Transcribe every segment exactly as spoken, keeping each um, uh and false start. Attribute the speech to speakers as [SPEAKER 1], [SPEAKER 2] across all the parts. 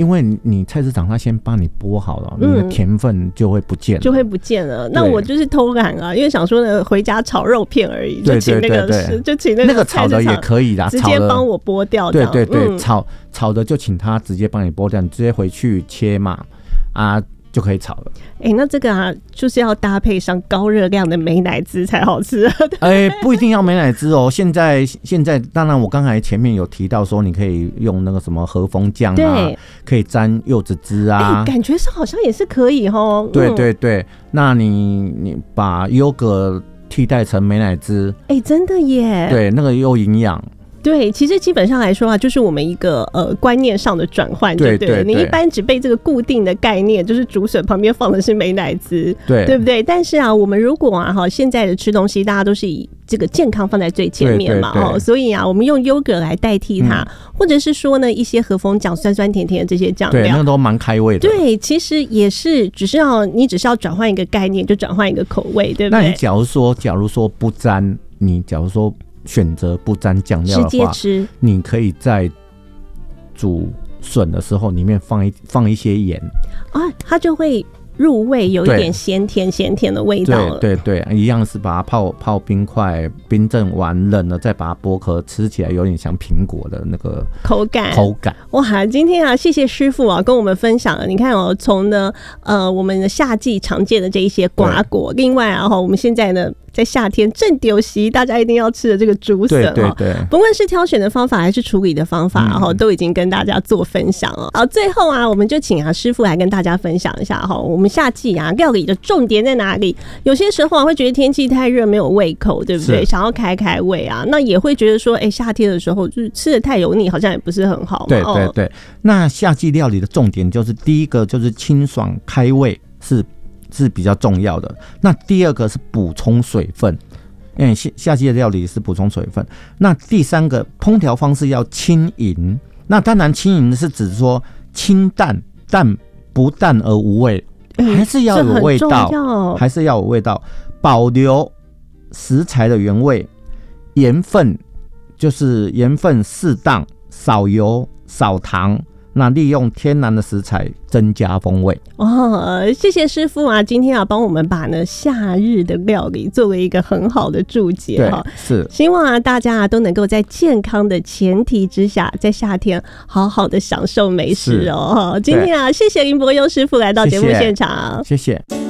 [SPEAKER 1] 因为你菜市场它先帮你剥好了，嗯、你的甜分就会不见了，
[SPEAKER 2] 就会不见了。那我就是偷懒啊，因为想说呢，回家炒肉片而已，就请那个
[SPEAKER 1] 对对对对
[SPEAKER 2] 就请那个
[SPEAKER 1] 那个炒的也可以啦，
[SPEAKER 2] 直接帮我剥掉。
[SPEAKER 1] 对对对，
[SPEAKER 2] 嗯、
[SPEAKER 1] 炒炒的就请他直接帮你剥掉，你直接回去切嘛啊。就可以炒了。
[SPEAKER 2] 哎、欸，那这个啊，就是要搭配上高热量的美乃滋才好吃。
[SPEAKER 1] 哎、欸，不一定要美乃滋哦。现在现在，当然我刚才前面有提到说，你可以用那个什么和风酱啊，可以沾柚子汁啊、
[SPEAKER 2] 欸。感觉上好像也是可以哦。
[SPEAKER 1] 对对对，嗯、那你你把优格替代成美乃滋，
[SPEAKER 2] 哎、欸，真的耶。
[SPEAKER 1] 对，那个又营养。
[SPEAKER 2] 对，其实基本上来说啊，就是我们一个呃观念上的转换，对不对？你一般只背这个固定的概念，就是竹笋旁边放的是美乃滋，
[SPEAKER 1] 对，
[SPEAKER 2] 对不对？但是啊，我们如果啊哈，现在的吃东西大家都是以这个健康放在最前面嘛，哦，所以啊，我们用优格来代替它，嗯、或者是说呢，一些和风酱、酸酸甜甜的这些酱料，
[SPEAKER 1] 对，那个都蛮开胃的。
[SPEAKER 2] 对，其实也是，只是要你只是要转换一个概念，就转换一个口味，对不对？
[SPEAKER 1] 那你假如说，假如说不沾，你假如说。选择不沾酱料的话，直接吃，你可以在煮笋的时候里面放一放一些盐
[SPEAKER 2] 啊，它就会入味，有一点咸甜咸甜的味道了。
[SPEAKER 1] 对对对，一样是把它泡泡冰块，冰镇完冷了再把它剥壳，吃起来有点像苹果的那个
[SPEAKER 2] 口感。
[SPEAKER 1] 口感
[SPEAKER 2] 哇！今天啊，谢谢师傅啊，跟我们分享了。你看哦，从呢呃我们的夏季常见的这一些瓜果，另外啊，我们现在呢。在夏天正丢席，大家一定要吃的这个竹笋，
[SPEAKER 1] 对对对，
[SPEAKER 2] 不论是挑选的方法还是处理的方法，然后、嗯、都已经跟大家做分享了。好，最后啊，我们就请啊师傅来跟大家分享一下哈，我们夏季啊料理的重点在哪里？有些时候啊会觉得天气太热没有胃口，对不对？想要开开胃啊，那也会觉得说，哎、欸，夏天的时候就是吃的太油腻，好像也不是很好嘛。
[SPEAKER 1] 对对对，那夏季料理的重点就是第一个就是清爽开胃是。是比较重要的。那第二个是补充水分，因为夏季的料理是补充水分。那第三个烹调方式要轻盈，那当然轻盈是指说清淡，但不淡而无味，还是要有味道，还是要有味道，保留食材的原味，盐分就是盐分适当，少油少糖。那利用天然的食材增加风味
[SPEAKER 2] 哦，谢谢师傅啊！今天啊，帮我们把呢夏日的料理做了一个很好的注解哈。
[SPEAKER 1] 是，
[SPEAKER 2] 希望啊大家啊都能够在健康的前提之下，在夏天好好的享受美食哦。今天啊，谢谢林伯佑师傅来到节目现场，
[SPEAKER 1] 谢谢。谢谢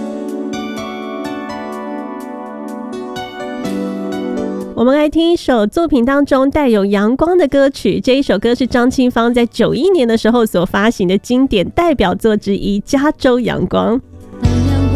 [SPEAKER 2] 我们来听一首作品当中带有阳光的歌曲，这一首歌是张清芳在九一年的时候所发行的经典代表作之一《加州阳光》。